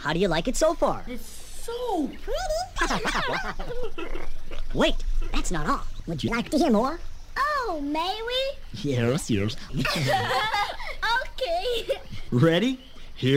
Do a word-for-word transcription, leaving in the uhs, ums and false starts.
How do you like it so far? It's so pretty. Wait, that's not all. Would you like to hear more? Oh, may we? Yes, yes. Okay. Ready?